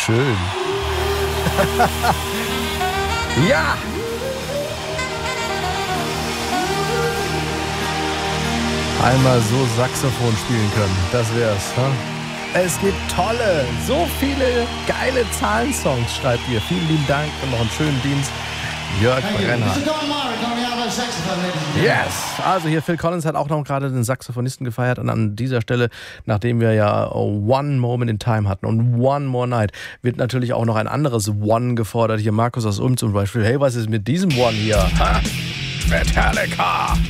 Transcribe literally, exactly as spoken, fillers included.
schön. Ja! Einmal so Saxophon spielen können, das wär's. Hm? Es gibt tolle, so viele geile Zahlensongs, schreibt ihr. Vielen lieben Dank und noch einen schönen Dienst. Jörg Brenner. Yes! Also hier Phil Collins hat auch noch gerade den Saxophonisten gefeiert und an dieser Stelle, nachdem wir ja One Moment in Time hatten und One More Night, wird natürlich auch noch ein anderes One gefordert. Hier Markus aus Ulm zum Beispiel. Hey, was ist mit diesem One hier? Ha? Metallica!